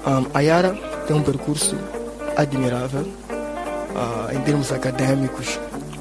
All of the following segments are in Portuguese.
A Yara tem um percurso admirável em termos acadêmicos.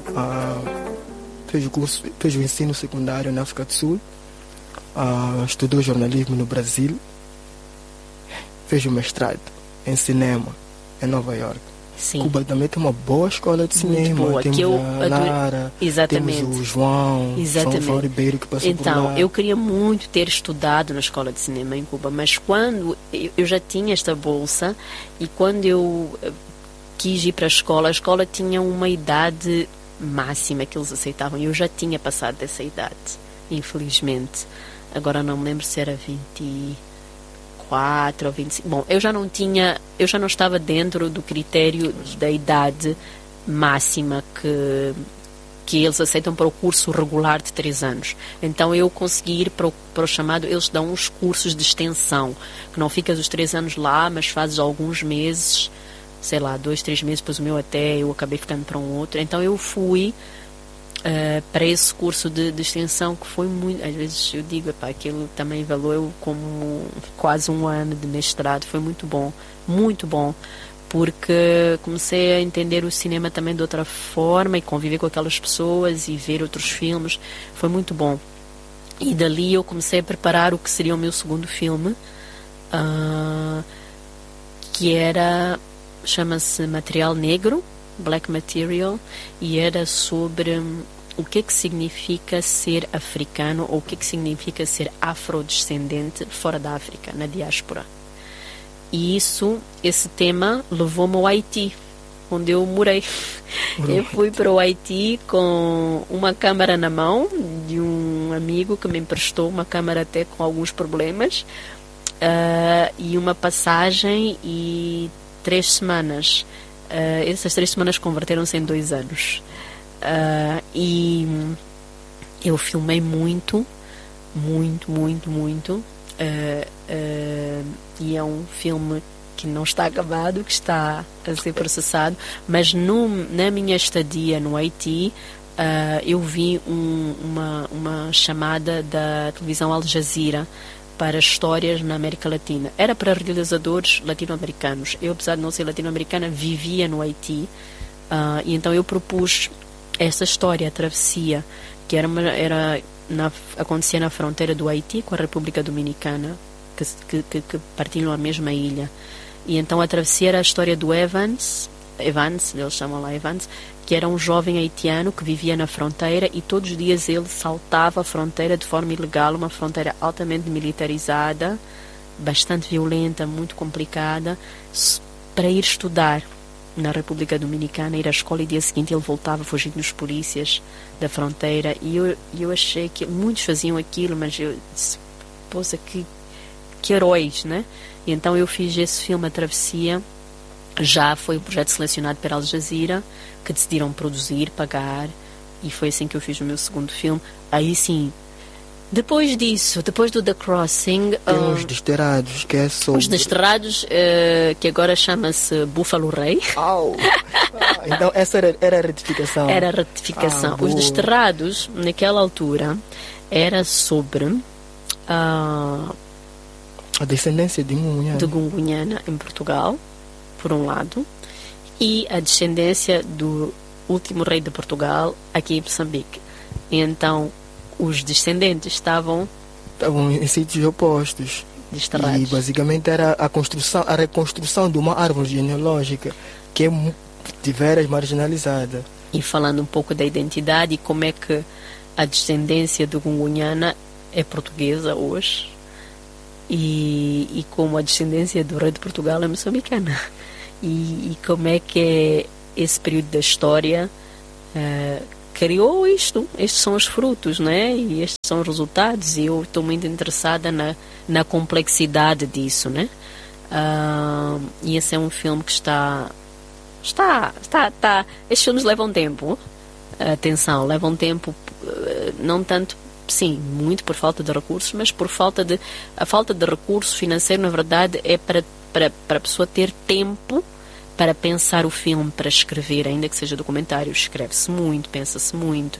Fez o ensino secundário na África do Sul, estudou jornalismo no Brasil, fez o mestrado em cinema em Nova York. Sim. Cuba também tem uma boa escola de cinema. Boa, temos que eu a Lara, exatamente. Temos o João Ribeiro, que passou por lá. Então, eu queria muito ter estudado na escola de cinema em Cuba, mas quando eu já tinha esta bolsa e quando eu quis ir para a escola tinha uma idade máxima que eles aceitavam. Eu já tinha passado dessa idade, infelizmente. Agora não me lembro se era 24 ou 25. Bom, eu já não estava dentro do critério da idade máxima que eles aceitam para o curso regular de 3 anos. Então eu consegui ir para o chamado, eles dão uns cursos de extensão, que não ficas os 3 anos lá, mas fazes alguns meses, sei lá, 2, 3 meses, depois o meu eu acabei ficando para um outro. Então eu fui para esse curso de extensão, que foi muito, às vezes eu digo, epá, aquilo também valeu como quase 1 ano de mestrado. Foi muito bom, porque comecei a entender o cinema também de outra forma e conviver com aquelas pessoas e ver outros filmes. Foi muito bom. E dali eu comecei a preparar o que seria o meu segundo filme, que chama-se Material Negro, Black Material, e era sobre o que significa ser africano ou o que significa ser afrodescendente fora da África, na diáspora. E esse tema levou-me ao Haiti, onde eu morei. Eu fui para o Haiti com uma câmara na mão de um amigo que me emprestou uma câmara até com alguns problemas, e uma passagem e 3 semanas. Essas 3 semanas converteram-se em 2 anos. E eu filmei muito. E é um filme que não está acabado, que está a ser processado, mas na minha estadia no Haiti, eu vi uma chamada da televisão Al Jazeera para histórias na América Latina. Era para realizadores latino-americanos. Eu, apesar de não ser latino-americana, vivia no Haiti, e então eu propus essa história, a travessia, que acontecia na fronteira do Haiti com a República Dominicana, que partilham a mesma ilha. E então a travessia era a história do Evans, eles chamam lá Evans, que era um jovem haitiano que vivia na fronteira e todos os dias ele saltava a fronteira de forma ilegal, uma fronteira altamente militarizada, bastante violenta, muito complicada, para ir estudar na República Dominicana, ir à escola, e dia seguinte ele voltava fugindo dos polícias da fronteira. E eu achei que muitos faziam aquilo, mas eu disse, poxa, que heróis, né? E então eu fiz esse filme, A Travessia. Já foi um projeto selecionado pela Al Jazeera, que decidiram produzir, pagar, e foi assim que eu fiz o meu segundo filme. Aí sim, depois disso, depois do The Crossing, Os Desterrados, que é sobre... Os Desterrados, que agora chama-se Búfalo Rei. Então essa era a retificação. Era a retificação. Os Desterrados, naquela altura, era sobre a descendência de Gungunhana em Portugal, por um lado, e a descendência do último rei de Portugal aqui em Moçambique. E então os descendentes estavam em sítios opostos. Desterrados. E basicamente era a reconstrução de uma árvore genealógica que é de veras marginalizada. E falando um pouco da identidade e como é que a descendência do Gungunhana é portuguesa hoje, e como a descendência do rei de Portugal é moçambicana. E como é que esse período da história criou isto. Estes são os frutos, né? E estes são os resultados, e eu estou muito interessada na complexidade disso, né? E esse é um filme que está. Estes filmes levam tempo, atenção, levam tempo, não tanto, sim, muito por falta de recursos, mas por a falta de recurso financeiro, na verdade, é para a pessoa ter tempo para pensar o filme, para escrever, ainda que seja documentário, escreve-se muito, pensa-se muito.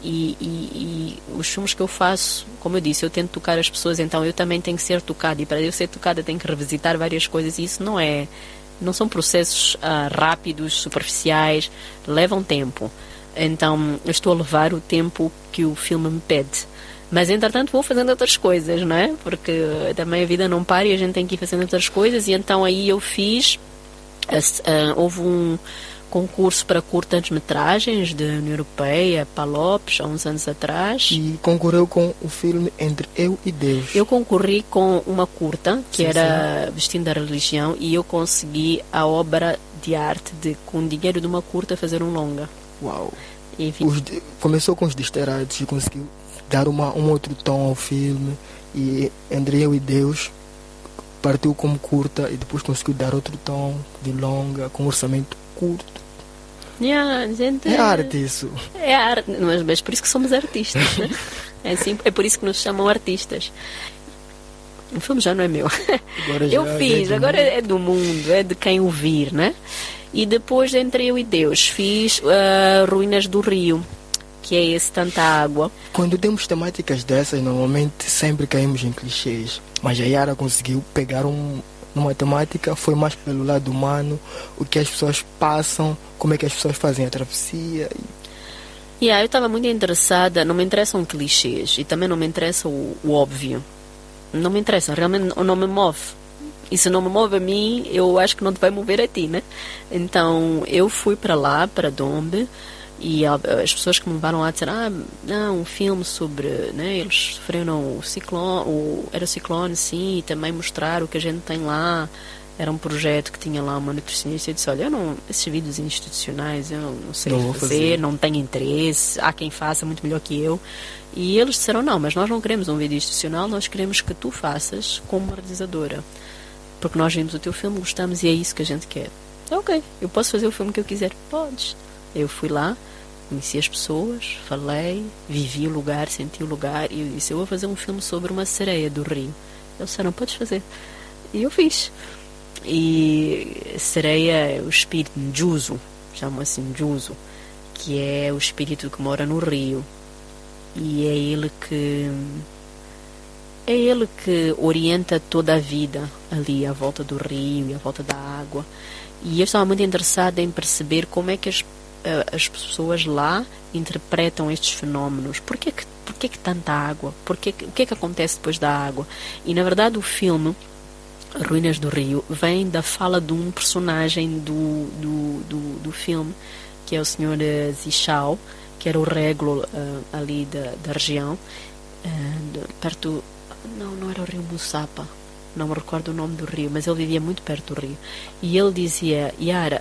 E os filmes que eu faço, como eu disse, eu tento tocar as pessoas, então eu também tenho que ser tocada. E para eu ser tocada, tenho que revisitar várias coisas. E isso não são processos rápidos, superficiais, levam tempo. Então, eu estou a levar o tempo que o filme me pede. Mas, entretanto, vou fazendo outras coisas, não é? Porque também a vida não para e a gente tem que ir fazendo outras coisas. E então aí eu fiz... houve um concurso para curtas-metragens da União Europeia, Palopes, há uns anos atrás. E concorreu com o filme Entre Eu e Deus. Eu concorri com uma curta, que era Vestindo da Religião, e eu consegui a obra de arte com dinheiro de uma curta fazer um longa. Uau! Enfim. Começou com os Desterrados e conseguiu dar um outro tom ao filme. E Entre Eu e Deus partiu como curta e depois conseguiu dar outro tom de longa, com um orçamento curto. Gente, é arte isso. É arte, mas por isso que somos artistas, né? É por isso que nos chamam artistas. O filme já não é meu. Agora é do mundo, é de quem ouvir, né? E depois, Entre Eu e Deus, fiz Ruínas do Rio, que é esse Tanta Água. Quando temos temáticas dessas, normalmente sempre caímos em clichês. Mas a Yara conseguiu pegar numa temática, foi mais pelo lado humano, o que as pessoas passam, como é que as pessoas fazem a travessia. Eu estava muito interessada, não me interessam clichês e também não me interessa o óbvio. Não me interessa, realmente não me move. E se não me move a mim, eu acho que não te vai mover a ti, né? Então, eu fui para lá, para Dombe, e as pessoas que me levaram lá disseram, um filme sobre, né, eles sofreram o ciclone, era o ciclone, sim, e também mostrar o que a gente tem lá. Era um projeto que tinha lá uma nutricionista e eu disse, olha, esses vídeos institucionais eu não sei fazer, não tenho interesse, há quem faça muito melhor que eu. E eles disseram, não, mas nós não queremos um vídeo institucional, nós queremos que tu faças como uma realizadora. Porque nós vimos o teu filme, gostamos e é isso que a gente quer. Ok, eu posso fazer o filme que eu quiser? Podes. Eu fui lá, conheci as pessoas, falei, vivi o lugar, senti o lugar e eu disse, eu vou fazer um filme sobre uma sereia do rio. Eles disseram, podes fazer. E eu fiz. E sereia é o espírito Njuzu, chamam assim Njuzu, que é o espírito que mora no rio. E é ele que orienta toda a vida ali à volta do rio e à volta da água. E eu estava muito interessada em perceber como é que as pessoas lá interpretam estes fenómenos. Por que tanta água? O que é que acontece depois da água? E na verdade o filme Ruínas do Rio vem da fala de um personagem do filme, que é o Sr. Zichao, que era o régulo ali da região, perto, não era o rio Mussapa, não me recordo o nome do rio, mas ele vivia muito perto do rio. E ele dizia, Yara,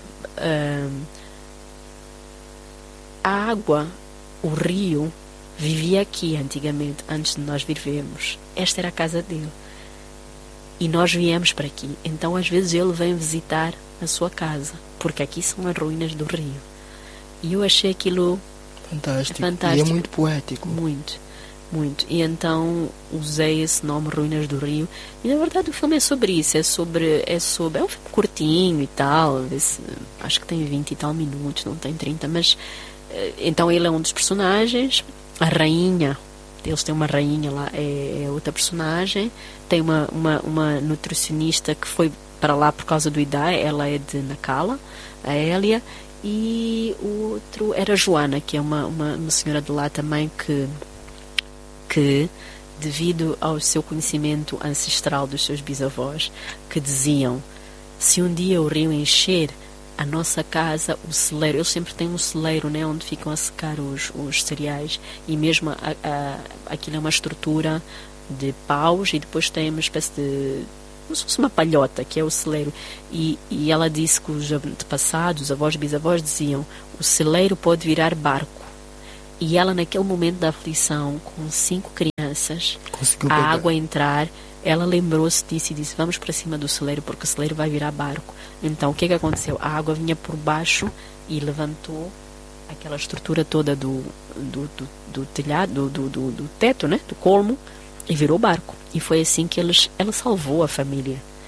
a água, o rio, vivia aqui antigamente, antes de nós vivermos. Esta era a casa dele. E nós viemos para aqui. Então, às vezes, ele vem visitar a sua casa, porque aqui são as ruínas do rio. E eu achei aquilo fantástico. E é muito poético. Muito, muito. E então, usei esse nome, Ruínas do Rio. E, na verdade, o filme é sobre isso. É um filme curtinho e tal. Acho que tem 20 e tal minutos, não tem 30. Mas, então, ele é um dos personagens. A rainha... Eles têm uma rainha lá, é outra personagem. Tem uma nutricionista que foi para lá por causa do IDAE, ela é de Nacala, a Hélia. E o outro era a Joana, que é uma senhora de lá também que, devido ao seu conhecimento ancestral dos seus bisavós, que diziam, se um dia o rio encher, a nossa casa, o celeiro, eles sempre têm um celeiro, né, onde ficam a secar os cereais, e mesmo aquilo é uma estrutura de paus e depois tem uma espécie de, como se fosse uma palhota, que é o celeiro, e ela disse que os antepassados, os avós e bisavós diziam, o celeiro pode virar barco, e ela naquele momento da aflição, com 5 crianças, a água entrar, ela lembrou-se disso e disse, vamos para cima do celeiro, porque o celeiro vai virar barco. Então, o que aconteceu? A água vinha por baixo e levantou aquela estrutura toda do telhado, do teto, né? Do colmo, e virou barco. E foi assim que ela salvou a família.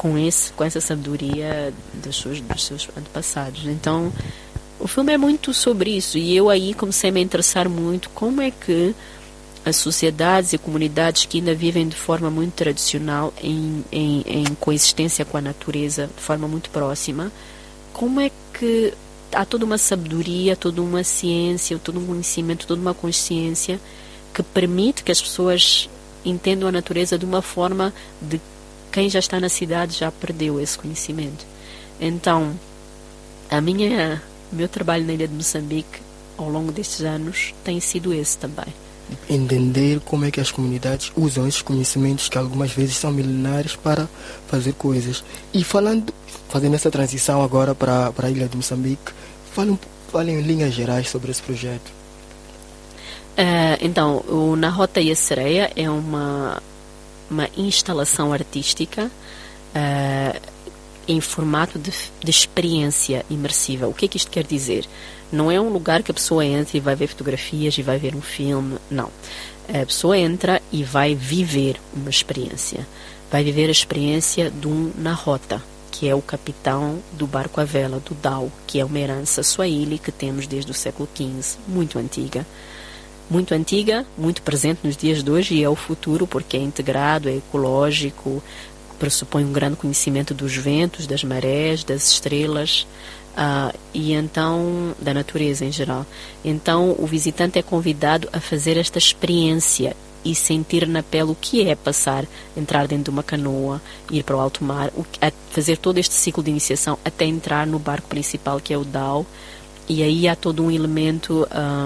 com essa sabedoria dos seus antepassados. Então, o filme é muito sobre isso, e eu aí comecei a me interessar muito como é que as sociedades e comunidades que ainda vivem de forma muito tradicional, em coexistência com a natureza, de forma muito próxima, como é que há toda uma sabedoria, toda uma ciência, todo um conhecimento, toda uma consciência que permite que as pessoas entendam a natureza de uma forma de quem já está na cidade já perdeu esse conhecimento. Então, meu trabalho na ilha de Moçambique ao longo destes anos tem sido esse também. Entender como é que as comunidades usam esses conhecimentos que algumas vezes são milenares para fazer coisas. E fazendo essa transição agora para a ilha de Moçambique, fale em linhas gerais sobre esse projeto. Então, o Na Rota e a Sereia é uma instalação artística em formato de experiência imersiva. O que é que isto quer dizer? Não é um lugar que a pessoa entra e vai ver fotografias e vai ver um filme, não. A pessoa entra e vai viver uma experiência. Vai viver a experiência de um Na Rota, que é o capitão do barco à vela, do dhow, que é uma herança swahili que temos desde o século XV, muito antiga, muito presente nos dias de hoje, e é o futuro porque é integrado, é ecológico, pressupõe um grande conhecimento dos ventos, das marés, das estrelas, e então da natureza em geral. Então o visitante é convidado a fazer esta experiência e sentir na pele o que é entrar dentro de uma canoa, ir para o alto mar, fazer todo este ciclo de iniciação até entrar no barco principal, que é o dhow, e aí há todo um elemento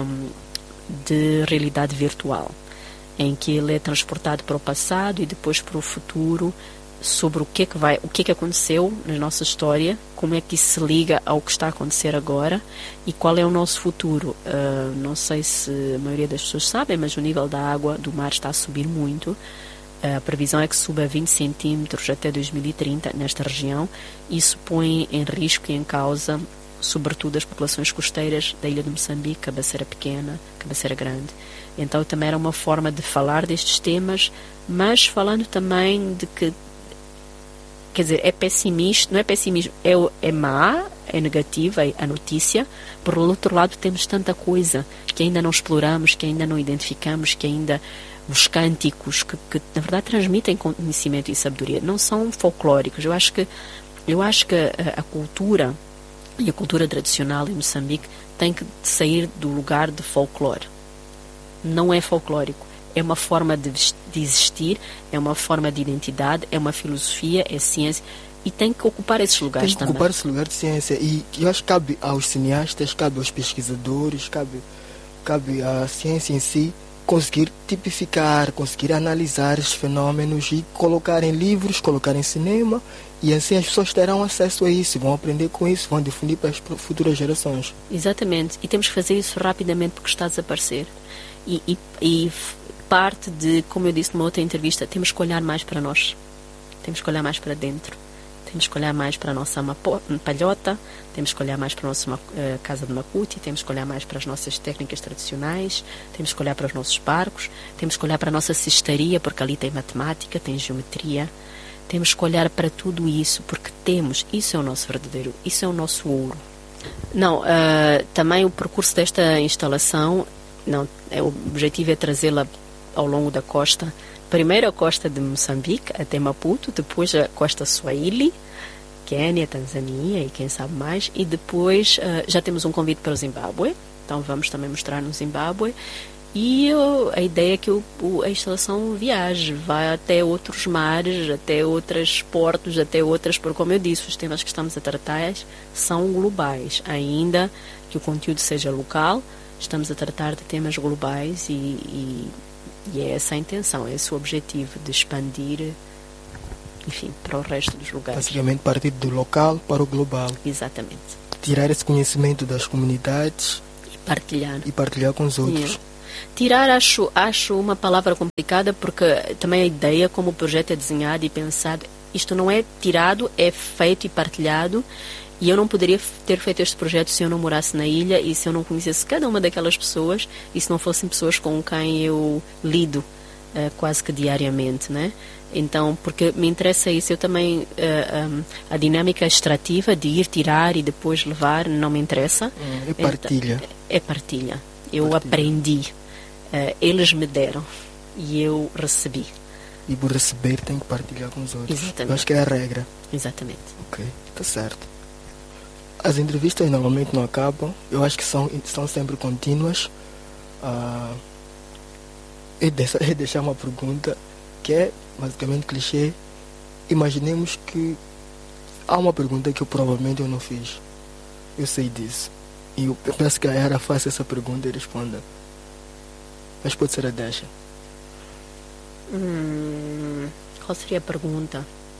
de realidade virtual, em que ele é transportado para o passado e depois para o futuro, sobre o que é que aconteceu na nossa história, como é que isso se liga ao que está a acontecer agora e qual é o nosso futuro. Não sei se a maioria das pessoas sabem, mas o nível da água do mar está a subir muito. A previsão é que suba a 20 centímetros até 2030 nesta região. Isso põe em risco e em causa, sobretudo, as populações costeiras da ilha de Moçambique, Cabeceira Pequena, Cabeceira Grande. Então também era uma forma de falar destes temas, mas falando também de que, quer dizer, é pessimista, não é pessimismo, é má, é negativa a notícia. Por outro lado, temos tanta coisa que ainda não exploramos, que ainda não identificamos, que ainda os cânticos que na verdade transmitem conhecimento e sabedoria, não são folclóricos. Eu acho que a cultura e a cultura tradicional em Moçambique tem que sair do lugar de folclore. Não é folclórico. É uma forma de existir, é uma forma de identidade, é uma filosofia, é ciência, e tem que ocupar esses lugares também. Tem que ocupar esse lugar de ciência, e eu acho que cabe aos cineastas, cabe aos pesquisadores, cabe à ciência em si, conseguir tipificar, conseguir analisar esses fenómenos e colocar em livros, colocar em cinema, e assim as pessoas terão acesso a isso, vão aprender com isso, vão difundir para as futuras gerações. Exatamente, e temos que fazer isso rapidamente porque está a desaparecer. E parte de, como eu disse numa outra entrevista, temos que olhar mais para nós, temos que olhar mais para dentro, temos que olhar mais para a nossa palhota, temos que olhar mais para a nossa casa de macuti, temos que olhar mais para as nossas técnicas tradicionais, temos que olhar para os nossos barcos, temos que olhar para a nossa cestaria, porque ali tem matemática, tem geometria, temos que olhar para tudo isso, porque isso é o nosso verdadeiro, isso é o nosso ouro. Também o percurso desta instalação, o objetivo é trazê-la ao longo da costa, primeiro a costa de Moçambique até Maputo, depois a costa Swahili, Quênia, Tanzânia e quem sabe mais, e depois já temos um convite para o Zimbábue, então vamos também mostrar no Zimbábue, e a ideia é que a instalação viaje, vá até outros mares, até outros portos, porque como eu disse, os temas que estamos a tratar são globais, ainda que o conteúdo seja local, estamos a tratar de temas globais e é essa a intenção, é esse o objetivo, de expandir, enfim, para o resto dos lugares. Basicamente partir do local para o global. Exatamente. Tirar esse conhecimento das comunidades e partilhar com os outros. Yeah. Tirar acho uma palavra complicada, porque também a ideia, como o projeto é desenhado e pensado, isto não é tirado, é feito e partilhado. E eu não poderia ter feito este projeto se eu não morasse na ilha e se eu não conhecesse cada uma daquelas pessoas e se não fossem pessoas com quem eu lido quase que diariamente, né? Então, porque me interessa isso, eu também, a dinâmica extrativa de ir tirar e depois levar, não me interessa. É partilha. Então, é partilha. Eu aprendi, eles me deram e eu recebi. E por receber tem que partilhar com os outros. Exatamente. Eu acho que é a regra. Exatamente. Ok, está certo. As entrevistas normalmente não acabam. Eu acho que são sempre contínuas. E deixar uma pergunta que é basicamente clichê. Imaginemos que há uma pergunta que provavelmente eu não fiz. Eu sei disso. E eu peço que a Yara faça essa pergunta e responda. Mas pode ser a deixa. Qual seria a pergunta?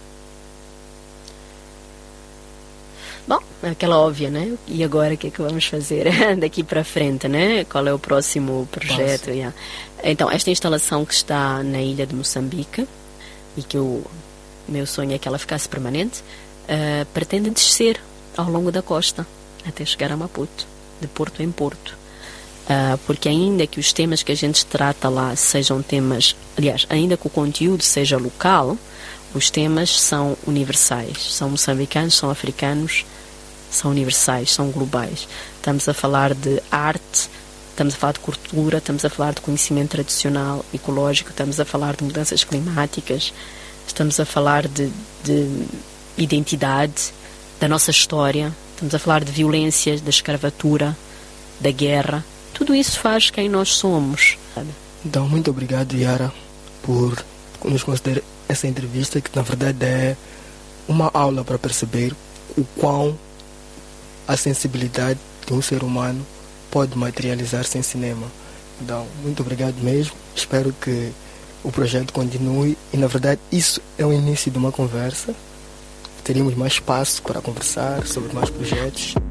Bom, aquela óbvia, né? E agora o que é que vamos fazer daqui para frente, né? Qual é o próximo projeto? Yeah. Então, esta instalação que está na ilha de Moçambique e que meu sonho é que ela ficasse permanente, pretende descer ao longo da costa até chegar a Maputo, de porto em porto. Porque ainda que os temas que a gente trata lá sejam temas, aliás, ainda que o conteúdo seja local, os temas são universais, são moçambicanos, são africanos, são universais, são globais. Estamos a falar de arte, estamos a falar de cultura, estamos a falar de conhecimento tradicional, ecológico, estamos a falar de mudanças climáticas, estamos a falar de identidade, da nossa história, estamos a falar de violência, da escravatura, da guerra. Tudo isso faz quem nós somos. Então, muito obrigado, Yara, por nos conceder essa entrevista, que na verdade é uma aula para perceber o quão a sensibilidade de um ser humano pode materializar-se em cinema. Então, muito obrigado mesmo. Espero que o projeto continue e, na verdade, isso é o início de uma conversa. Teríamos mais espaço para conversar sobre mais projetos.